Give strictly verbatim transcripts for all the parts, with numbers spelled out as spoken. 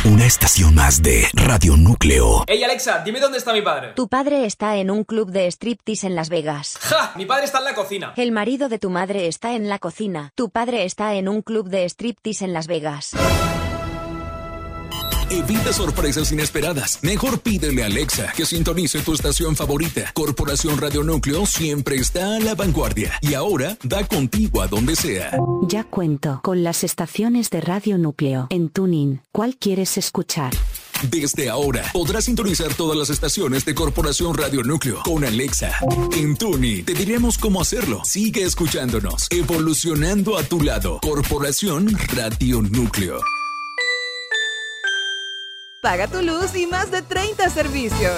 Una estación más de Radio Núcleo. Ey, Alexa, dime dónde está mi padre. Tu padre está en un club de striptease en Las Vegas. ¡Ja! Mi padre está en la cocina. El marido de tu madre está en la cocina. Tu padre está en un club de striptease en Las Vegas. Evita sorpresas inesperadas. Mejor pídele a Alexa que sintonice tu estación favorita. Corporación Radio Núcleo siempre está a la vanguardia y ahora da contigo a donde sea. Ya cuento con las estaciones de Radio Núcleo en TuneIn. ¿Cuál quieres escuchar? Desde ahora podrás sintonizar todas las estaciones de Corporación Radio Núcleo con Alexa. En TuneIn te diremos cómo hacerlo. Sigue escuchándonos, evolucionando a tu lado. Corporación Radio Núcleo. Paga tu luz y más de treinta servicios.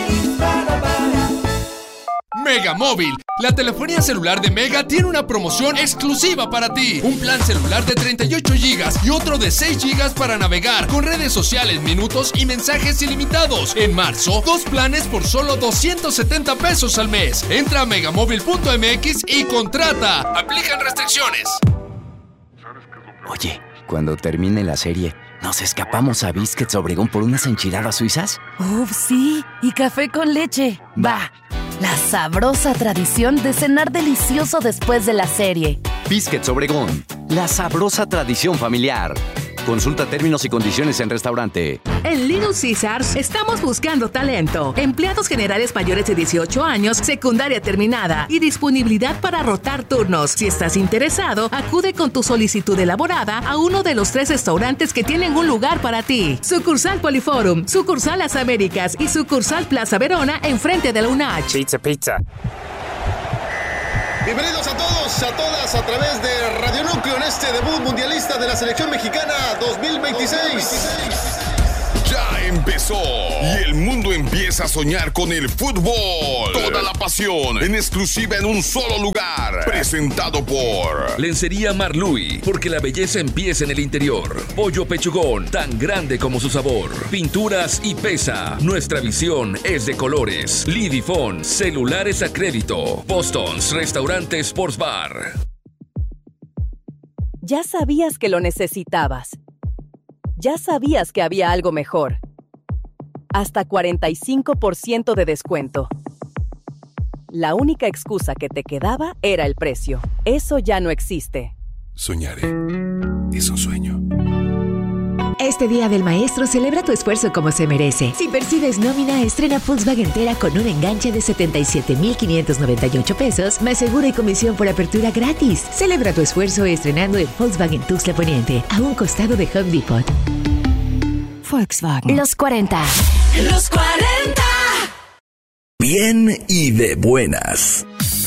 Mega Móvil. La telefonía celular de Mega tiene una promoción exclusiva para ti. Un plan celular de treinta y ocho gigas y otro de seis gigas para navegar con redes sociales, minutos y mensajes ilimitados. En marzo, dos planes por solo doscientos setenta pesos al mes. Entra a megamóvil punto m x y contrata. Aplican restricciones. Oye, cuando termine la serie, ¿nos escapamos a Biscuits Obregón por unas enchiladas suizas? Uf, sí, y café con leche. Va. La sabrosa tradición de cenar delicioso después de la serie. Biscuits Obregón, la sabrosa tradición familiar. Consulta términos y condiciones en restaurante. En Little Caesars estamos buscando talento. Empleados generales mayores de dieciocho años, secundaria terminada y disponibilidad para rotar turnos. Si estás interesado, acude con tu solicitud elaborada a uno de los tres restaurantes que tienen un lugar para ti. Sucursal Poliforum, sucursal Las Américas y sucursal Plaza Verona enfrente de la U N A H. Pizza, pizza. Bienvenidos a todos, a todas, a través de Radio Núcleo en este debut mundialista de la selección mexicana dos mil veintiséis. Ya empezó y el mundo empieza a soñar con el fútbol. Toda la pasión en exclusiva en un solo lugar. Presentado por Lencería Marluy, porque la belleza empieza en el interior. Pollo Pechugón, tan grande como su sabor. Pinturas y Pesa, nuestra visión es de colores. Lidifón, celulares a crédito. Boston's, restaurante Sports Bar. Ya sabías que lo necesitabas. Ya sabías que había algo mejor. Hasta cuarenta y cinco por ciento de descuento. La única excusa que te quedaba era el precio. Eso ya no existe. Soñaré. Es un sueño. Este Día del Maestro celebra tu esfuerzo como se merece. Si percibes nómina, estrena Volkswagen Tera con un enganche de setenta y siete mil quinientos noventa y ocho pesos, más seguro y comisión por apertura gratis. Celebra tu esfuerzo estrenando en Volkswagen Tuxtla Poniente, a un costado de Home Depot. Volkswagen. Los cuarenta. Los cuarenta. Bien y de buenas.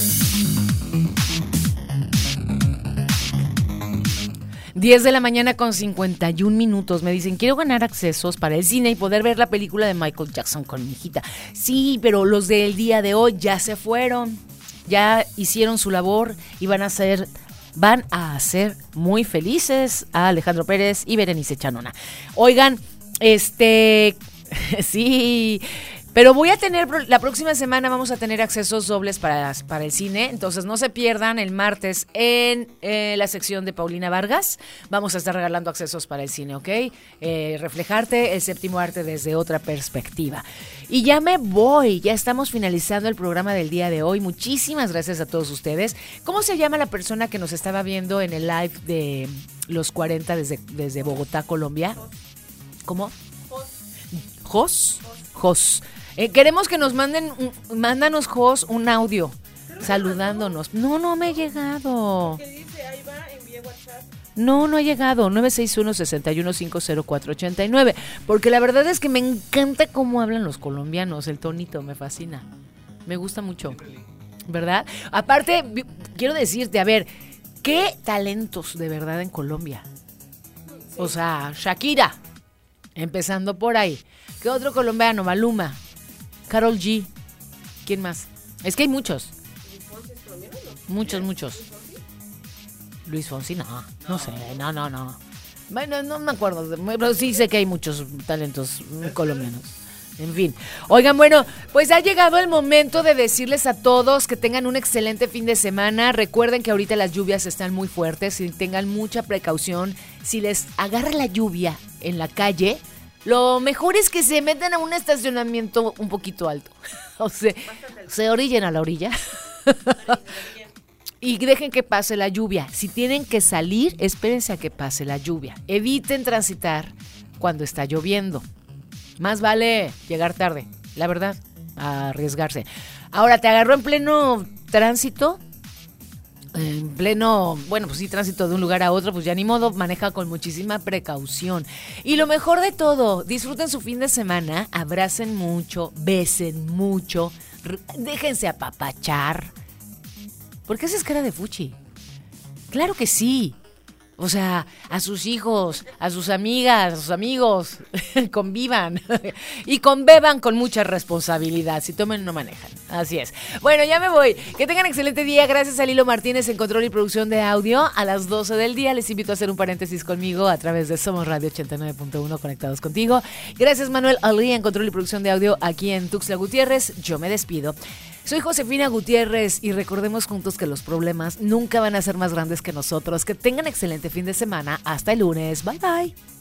diez de la mañana con cincuenta y un minutos. Me dicen, quiero ganar accesos para el cine y poder ver la película de Michael Jackson con mi hijita. Sí, pero los del día de hoy ya se fueron. Ya hicieron su labor y van a ser, van a hacer muy felices a Alejandro Pérez y Berenice Chanona. Oigan, este... sí... Pero voy a tener, la próxima semana vamos a tener accesos dobles para, para el cine, entonces no se pierdan el martes en eh, la sección de Paulina Vargas. Vamos a estar regalando accesos para el cine, ¿ok? Eh, reflejarte el séptimo arte desde otra perspectiva. Y ya me voy, ya estamos finalizando el programa del día de hoy. Muchísimas gracias a todos ustedes. ¿Cómo se llama la persona que nos estaba viendo en el live de los cuarenta desde, desde Bogotá, Colombia? ¿Cómo? Jos. Jos. Eh, queremos que nos manden, un, mándanos, Jos, un audio saludándonos. No, no me ha llegado. ¿Qué dice? Ahí va, envíe WhatsApp. No, no ha llegado. nueve seis uno, seis uno cinco cero cuatro ocho nueve. Porque la verdad es que me encanta cómo hablan los colombianos. El tonito me fascina. Me gusta mucho. ¿Verdad? Aparte, quiero decirte, a ver, ¿qué talentos de verdad en Colombia? O sea, Shakira, empezando por ahí. ¿Qué otro colombiano? Maluma, Karol G. ¿Quién más? Es que hay muchos. ¿Luis Fonsi es colombiano o no? Muchos, muchos. Luis Fonsi, no, no, no sé, no, no, no. Bueno, no me acuerdo, pero sí sé que hay muchos talentos colombianos. En fin. Oigan, bueno, pues ha llegado el momento de decirles a todos que tengan un excelente fin de semana. Recuerden que ahorita las lluvias están muy fuertes y tengan mucha precaución. Si les agarra la lluvia en la calle, Lo mejor es que se metan a un estacionamiento un poquito alto. O sea, se orillen a la orilla. Y dejen que pase la lluvia. Si tienen que salir, espérense a que pase la lluvia. Eviten transitar cuando está lloviendo. Más vale llegar tarde, la verdad, a arriesgarse. Ahora, ¿te agarró en pleno tránsito? En pleno, bueno, pues sí, tránsito de un lugar a otro, pues ya ni modo, maneja con muchísima precaución. Y lo mejor de todo, disfruten su fin de semana, abracen mucho, besen mucho, r- déjense apapachar. ¿Por qué haces cara de fuchi? Claro que sí. O sea, a sus hijos, a sus amigas, a sus amigos, convivan y conbeban con mucha responsabilidad. Si tomen, no manejan. Así es. Bueno, ya me voy. Que tengan excelente día. Gracias a Lilo Martínez en control y producción de audio. A las doce del día les invito a hacer un paréntesis conmigo a través de Somos Radio ochenta y nueve punto uno, conectados contigo. Gracias Manuel Ali en control y producción de audio aquí en Tuxtla Gutiérrez. Yo me despido. Soy Josefina Gutiérrez y recordemos juntos que los problemas nunca van a ser más grandes que nosotros. Que tengan excelente fin de semana. Hasta el lunes. Bye bye.